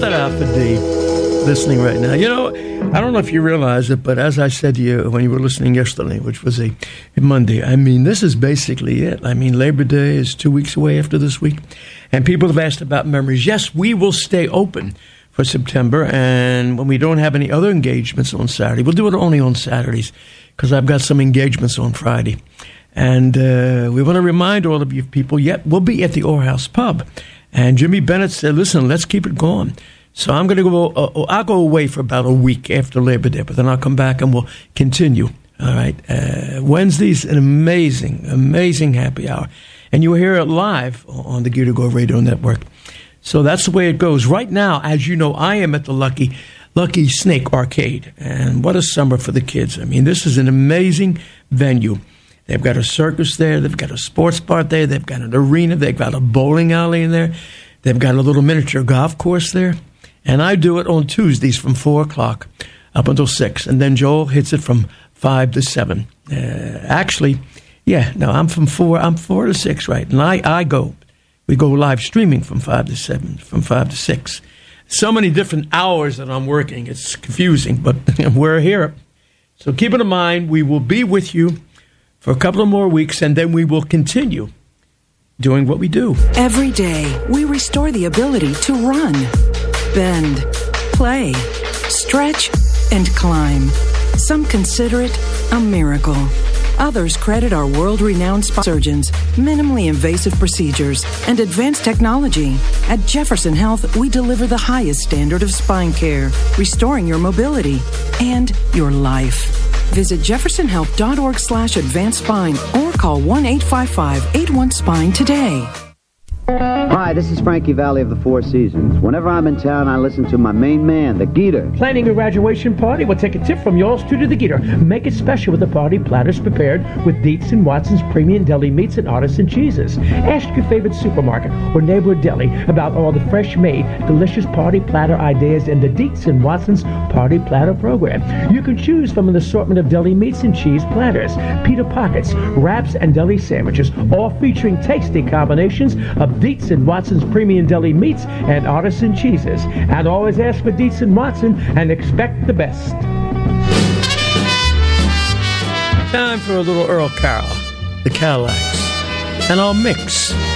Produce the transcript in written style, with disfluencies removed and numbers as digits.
that out for Dee, listening right now. You know, I don't know if you realize it, but as I said to you when you were listening yesterday, which was a Monday, I mean, this is basically it. I mean, Labor Day is 2 weeks away after this week, and people have asked about memories. Yes, we will stay open for September, and when we don't have any other engagements on Saturday, we'll do it only on Saturdays, because I've got some engagements on Friday. And we want to remind all of you people, we'll be at the Orr House Pub. And Jimmy Bennett said, listen, let's keep it going. So I'm going to go, I'll go away for about a week after Labor Day, but then I'll come back and we'll continue. All right. Wednesday's an amazing, amazing happy hour. And you'll hear it live on the Gear to Go Radio Network. So that's the way it goes. Right now, as you know, I am at the Lucky Snake Arcade. And what a summer for the kids. I mean, this is an amazing venue. They've got a circus there. They've got a sports bar there. They've got an arena. They've got a bowling alley in there. They've got a little miniature golf course there. And I do it on Tuesdays from 4 o'clock up until 6. And then Joel hits it from 5 to 7. I'm from 4 to 6, right? And we go live streaming from 5 to 7, from 5 to 6. So many different hours that I'm working. It's confusing, but we're here. So keep it in mind, we will be with you for a couple of more weeks, and then we will continue doing what we do. Every day, we restore the ability to run, bend, play, stretch, and climb. Some consider it a miracle. Others credit our world-renowned surgeons, minimally invasive procedures, and advanced technology. At Jefferson Health, we deliver the highest standard of spine care, restoring your mobility and your life. Visit jeffersonhealth.org/advanced-spine or call 1-855-81-SPINE today. Hi, this is Frankie Valli of the Four Seasons. Whenever I'm in town, I listen to my main man, the Geeter. Planning a graduation party? Well, take a tip from yours to the Geeter. Make it special with the party platters prepared with Dietz and Watson's premium deli meats and artisan cheeses. Ask your favorite supermarket or neighborhood deli about all the fresh-made, delicious party platter ideas in the Dietz and Watson's Party Platter program. You can choose from an assortment of deli meats and cheese platters, pita pockets, wraps, and deli sandwiches, all featuring tasty combinations of Dietz and Watson's premium deli meats and artisan cheeses. And always ask for Dietz and Watson and expect the best. Time for a little Earl Carroll, the Cadillacs, and our mix